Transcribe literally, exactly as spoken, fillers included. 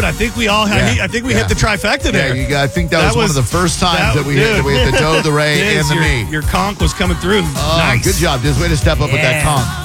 I think we all had, Yeah. I think we Yeah. hit the trifecta Yeah, there. you got, I think that, That was, one was- of the first times that- that, we dude. hit, that we hit the dough, the ray, Diz, and the your, me. Your conch was coming through. Oh, Nice. good job, Diz. Way to step up with that Yeah. conch.